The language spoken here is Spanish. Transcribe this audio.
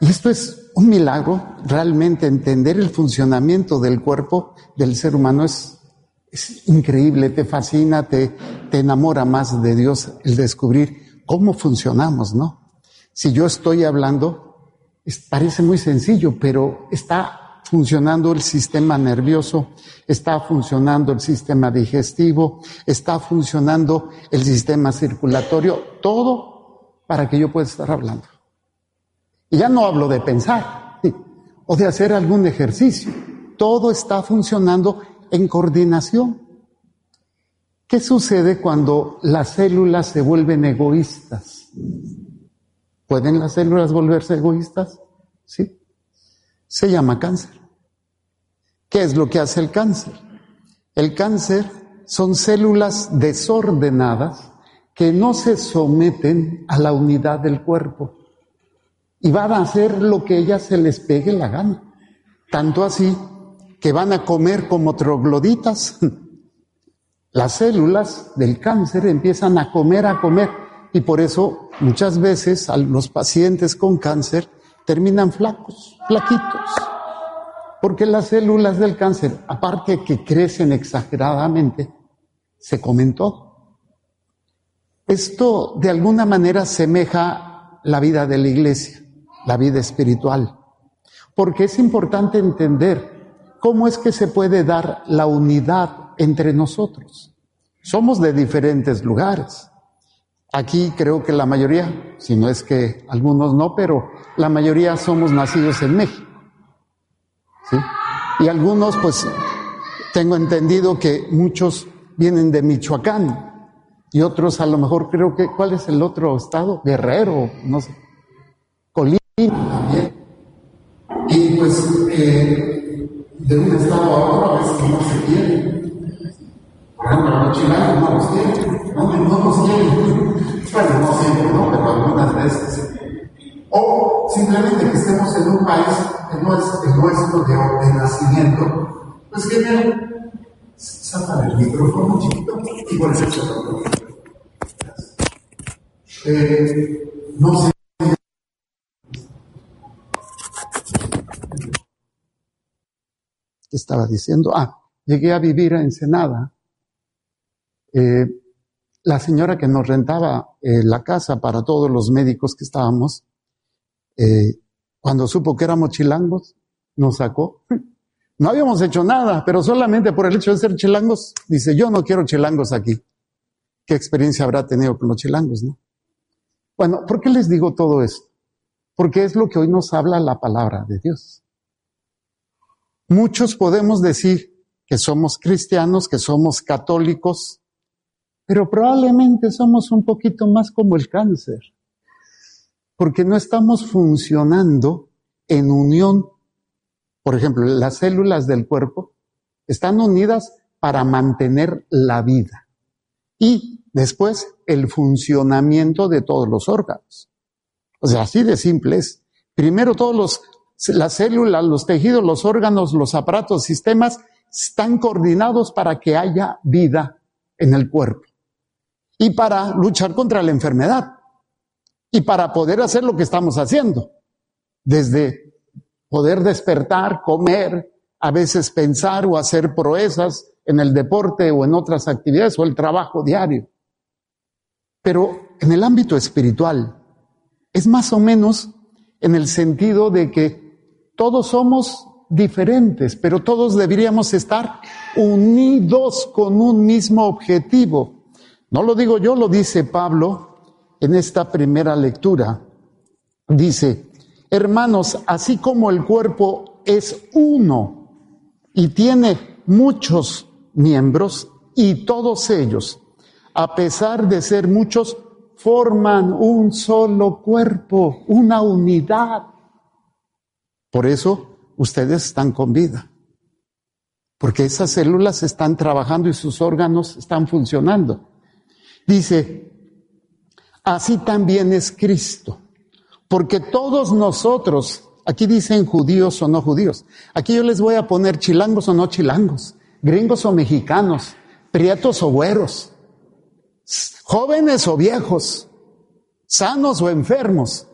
Y esto es un milagro, realmente entender el funcionamiento del cuerpo del ser humano es increíble, te fascina, te enamora más de Dios el descubrir cómo funcionamos, ¿no? Si yo estoy hablando, parece muy sencillo, pero está funcionando el sistema nervioso, está funcionando el sistema digestivo, está funcionando el sistema circulatorio, todo para que yo pueda estar hablando. Y ya no hablo de pensar o de hacer algún ejercicio, todo está funcionando en coordinación. ¿Qué sucede cuando las células se vuelven egoístas? ¿Pueden las células volverse egoístas? Sí. Se llama cáncer. ¿Qué es lo que hace el cáncer? El cáncer son células desordenadas que no se someten a la unidad del cuerpo y van a hacer lo que ellas se les pegue la gana. Tanto así que van a comer como trogloditas. Las células del cáncer empiezan a comer, y por eso muchas veces a los pacientes con cáncer terminan flacos, flaquitos, porque las células del cáncer, aparte que crecen exageradamente, se comen todo. Esto de alguna manera semeja la vida de la iglesia, la vida espiritual, porque es importante entender cómo es que se puede dar la unidad entre nosotros. Somos de diferentes lugares. Aquí creo que la mayoría, si no es que algunos no, pero la mayoría somos nacidos en México, ¿sí? Y algunos, pues, tengo entendido que muchos vienen de Michoacán y otros a lo mejor creo que, ¿cuál es el otro estado? Guerrero, no sé, Colima también. Y pues, de un estado a otro a veces no se quiere. Por ejemplo, los chilangos no los quieren, no los quieren. Bueno, no siempre, ¿no? Pero algunas veces. O simplemente que estemos en un país que no es el nuestro de nacimiento, pues que saca el micrófono chiquito y por eso no sé. ¿Qué estaba diciendo? Llegué a vivir a Ensenada. La señora que nos rentaba la casa para todos los médicos que estábamos, cuando supo que éramos chilangos, nos sacó. No habíamos hecho nada, pero solamente por el hecho de ser chilangos, dice, yo no quiero chilangos aquí. ¿Qué experiencia habrá tenido con los chilangos, no? Bueno, ¿por qué les digo todo esto? Porque es lo que hoy nos habla la palabra de Dios. Muchos podemos decir que somos cristianos, que somos católicos, pero probablemente somos un poquito más como el cáncer, porque no estamos funcionando en unión. Por ejemplo, las células del cuerpo están unidas para mantener la vida y después el funcionamiento de todos los órganos. O sea, así de simple es. Primero las células, los tejidos, los órganos, los aparatos, sistemas están coordinados para que haya vida en el cuerpo y para luchar contra la enfermedad y para poder hacer lo que estamos haciendo, desde poder despertar, comer, a veces pensar o hacer proezas en el deporte o en otras actividades o el trabajo diario. Pero en el ámbito espiritual es más o menos en el sentido de que todos somos diferentes, pero todos deberíamos estar unidos con un mismo objetivo. No lo digo yo, lo dice Pablo en esta primera lectura. Dice, hermanos, así como el cuerpo es uno y tiene muchos miembros y todos ellos, a pesar de ser muchos, forman un solo cuerpo, una unidad. Por eso ustedes están con vida, porque esas células están trabajando y sus órganos están funcionando. Dice, así también es Cristo, porque todos nosotros, aquí dicen judíos o no judíos, aquí yo les voy a poner chilangos o no chilangos, gringos o mexicanos, prietos o güeros, jóvenes o viejos, sanos o enfermos,